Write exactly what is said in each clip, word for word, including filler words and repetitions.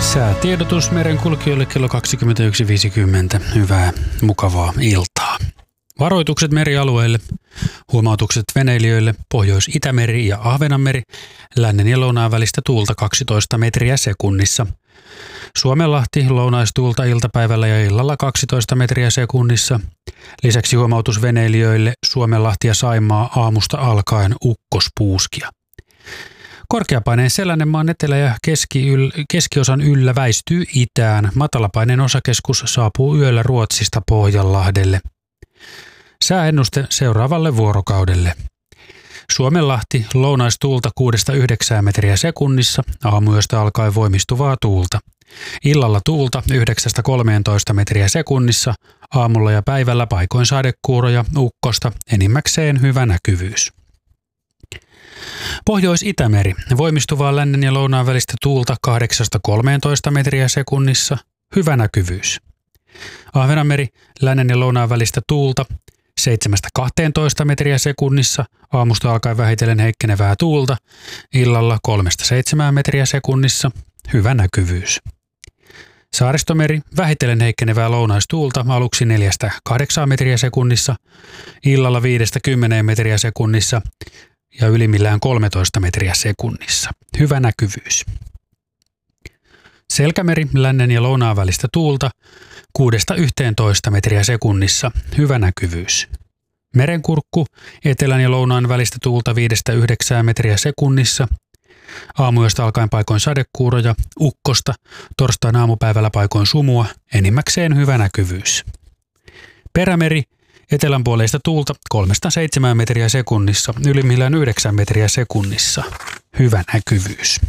Säätiedotus merenkulkijoille kello kaksikymmentäyksi viisikymmentä. Hyvää, mukavaa iltaa. Varoitukset merialueille, huomautukset veneilijöille, Pohjois-Itämeri ja Ahvenanmeri, lännen ja lounaan välistä tuulta kaksitoista metriä sekunnissa. Suomenlahti lounaistuulta iltapäivällä ja illalla kaksitoista metriä sekunnissa. Lisäksi huomautus veneilijöille, Suomenlahti ja Saimaa aamusta alkaen ukkospuuskia. Korkeapaineen sellainen maan etelä- ja keski keskiosan yllä väistyy itään. Matalapaineen osakeskus saapuu yöllä Ruotsista Pohjanlahdelle. Sääennuste seuraavalle vuorokaudelle. Suomenlahti lounaistuulta kuudesta yhdeksään metriä sekunnissa, aamuyöstä alkaen voimistuvaa tuulta. Illalla tuulta yhdeksästä kolmeentoista metriä sekunnissa, aamulla ja päivällä paikoin sadekuuroja, ukkosta, enimmäkseen hyvä näkyvyys. Pohjois-Itämeri, voimistuvaa lännen ja lounaan välistä tuulta kahdeksasta kolmeentoista metriä sekunnissa, hyvä näkyvyys. Ahvenanmeri, lännen ja lounaan välistä tuulta seitsemästä kahteentoista metriä sekunnissa, aamusta alkaen vähitellen heikkenevää tuulta, illalla kolmesta seitsemään metriä sekunnissa, hyvä näkyvyys. Saaristomeri, vähitellen heikkenevää lounaistuulta, aluksi neljästä kahdeksaan metriä sekunnissa, illalla viidestä kymmeneen metriä sekunnissa ja ylimmillään kolmetoista metriä sekunnissa, hyvä näkyvyys. Selkämeri, lännen ja lounaan välistä tuulta kuudesta yhteentoista metriä sekunnissa, hyvä näkyvyys. Merenkurkku, etelän ja lounaan välistä tuulta viidestä yhdeksään metriä sekunnissa, aamuyöstä alkaen paikoin sadekuuroja, ukkosta, torstain aamupäivällä paikoin sumua, enimmäkseen hyvä näkyvyys. Perämeri, etelänpuoleista tuulta kolmesta seitsemään metriä sekunnissa, ylimmillään yhdeksän metriä sekunnissa, hyvä näkyvyys.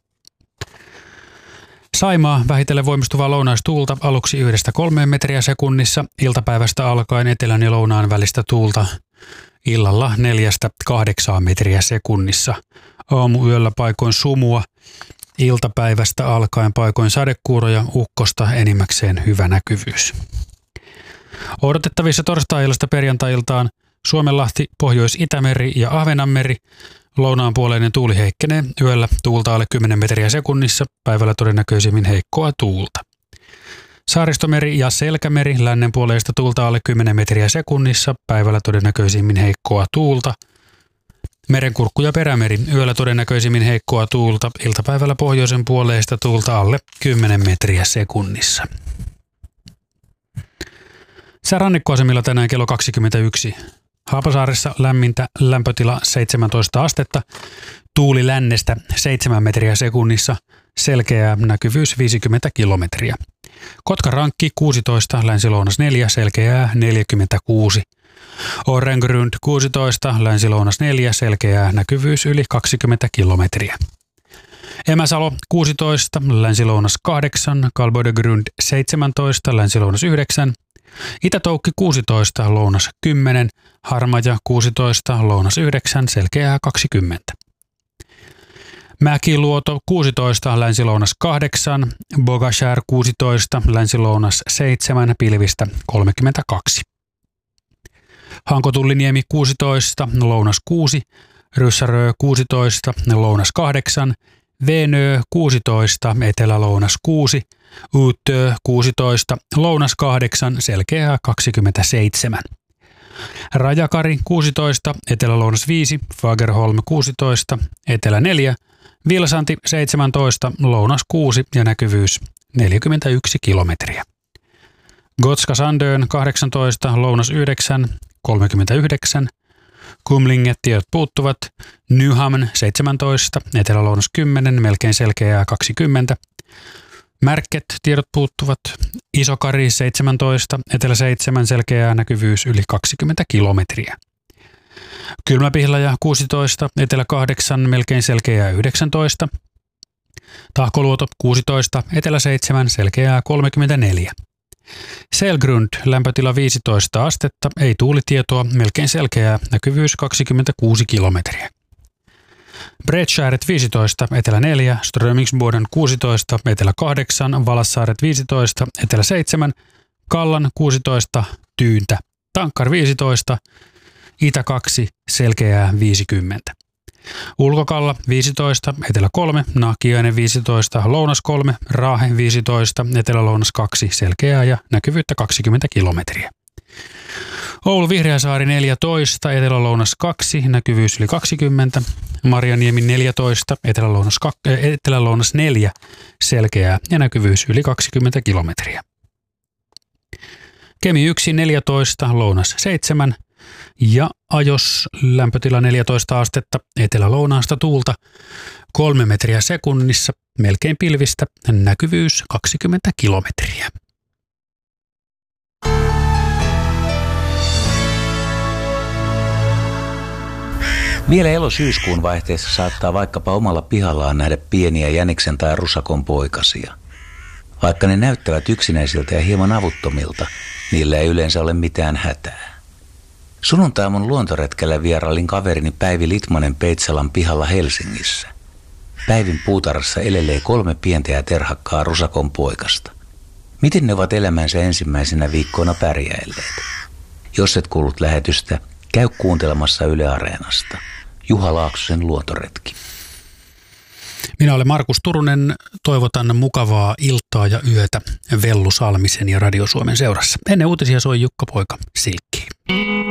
Saimaa, vähitellen voimistuvaa lounaistuulta, aluksi yhdestä kolmeen metriä sekunnissa, iltapäivästä alkaen etelän ja lounaan välistä tuulta, illalla neljästä kahdeksaan metriä sekunnissa, aamuyöllä paikoin sumua, iltapäivästä alkaen paikoin sadekuuroja, ukkosta, enimmäkseen hyvä näkyvyys. Odotettavissa torstai-illasta perjantai-iltaan Suomenlahti, Pohjois-Itämeri ja Ahvenanmeri. Lounaanpuoleinen tuuli heikkenee, yöllä tuulta alle kymmenen metriä sekunnissa, päivällä todennäköisimmin heikkoa tuulta. Saaristomeri ja Selkämeri, lännenpuoleista tuulta alle kymmenen metriä sekunnissa, päivällä todennäköisimmin heikkoa tuulta. Merenkurkku ja Perämeri, yöllä todennäköisimmin heikkoa tuulta, iltapäivällä pohjoisen puoleista tuulta alle kymmenen metriä sekunnissa. Sää rannikkoasemilla tänään kello kaksikymmentäyksi. Haapasaaressa lämmintä, lämpötila seitsemäntoista astetta, tuuli lännestä seitsemän metriä sekunnissa, selkeä näkyvyys viisikymmentä kilometriä. Kotkarankki kuusitoista, länsi-lounas neljä, selkeää neljäkymmentäkuusi. Orrengrund kuusitoista, länsi-lounas neljä, selkeää näkyvyys yli kaksikymmentä kilometriä. Emäsalo kuusitoista, länsi-lounas kahdeksan, Kalbodegrund seitsemäntoista, länsi-lounas yhdeksän. Itätoukki kuusitoista, lounas kymmenen, Harmaja kuusitoista, lounas yhdeksän, selkeää kaksikymmentä. Mäkiluoto kuusitoista, länsi-lounas kahdeksan, Bogashär kuusitoista, länsi-lounas seitsemän, pilvistä kolmekymmentäkaksi. Hankotulliniemi kuusitoista, lounas kuusi, Ryssärö kuusitoista, lounas kahdeksan, Venö kuusitoista, etelä-lounas kuusi, Utö kuusitoista, lounas kahdeksan, selkeää kaksikymmentäseitsemän. Rajakari kuusitoista, etelä-lounas viisi, Fagerholm kuusitoista, etelä neljä, Vilsanti seitsemäntoista, lounas kuusi ja näkyvyys neljäkymmentäyksi kilometriä. Gotska Sandön kahdeksantoista, lounas yhdeksän, kolmekymmentäyhdeksän. Kumlinget tiedot puuttuvat, Nyhamn seitsemäntoista, etelä-lounas kymmenen, melkein selkeää kaksikymmentä. Märket tiedot puuttuvat, Isokari seitsemäntoista, etelä seitsemän, selkeää näkyvyys yli kaksikymmentä kilometriä. Kylmäpihlaja kuusitoista, etelä kahdeksan, melkein selkeää yhdeksäntoista. Tahkoluoto kuusitoista, etelä seitsemän, selkeää kolmekymmentäneljä. Selgrund, lämpötila viisitoista astetta, ei tuulitietoa, melkein selkeää, näkyvyys kaksikymmentäkuusi kilometriä. Bredskäret viisitoista, etelä neljä, Strömingsboden kuusitoista, etelä kahdeksan, Valassaaret viisitoista, etelä seitsemän, Kallan kuusitoista, Tyyntä, Tankkar viisitoista, itä kaksi, selkeää viisikymmentä. Ulkokalla viisitoista, Etelä kolme, Nahkiainen viisitoista, Lounas kolme, Raahe viisitoista, Etelä-Lounas kaksi, selkeää ja näkyvyyttä kaksikymmentä kilometriä. Oulu Vihreäsaari neljätoista, Etelä-Lounas kaksi, näkyvyys yli kaksikymmentä, Marjaniemi neljätoista, Etelä-Lounas, Etelä-Lounas neljä, selkeää ja näkyvyys yli kaksikymmentä kilometriä. Kemi yksi, neljätoista, Lounas seitsemän ja Ajos lämpötila neljätoista astetta, Etelä-Lounaasta tuulta kolme metriä sekunnissa, melkein pilvistä, näkyvyys kaksikymmentä kilometriä. Vielä elo-syyskuun vaihteessa saattaa vaikkapa omalla pihallaan nähdä pieniä jäniksen tai rusakon poikasia. Vaikka ne näyttävät yksinäisiltä ja hieman avuttomilta, niillä ei yleensä ole mitään hätää. Sunnuntaiaamun luontoretkellä vierailin kaverini Päivi Litmanen Peitsalan pihalla Helsingissä. Päivin puutarhassa elelee kolme pientä ja terhakkaa rusakon poikasta. Miten ne ovat elämänsä ensimmäisenä viikkoina pärjäilleet? Jos et kuullut lähetystä, käy kuuntelemassa Yle Areenasta. Juha Laaksosen luontoretki. Minä olen Markus Turunen. Toivotan mukavaa iltaa ja yötä Vellu Salmisen ja Radio Suomen seurassa. Ennen uutisia soi Jukka Poika Silkkiin.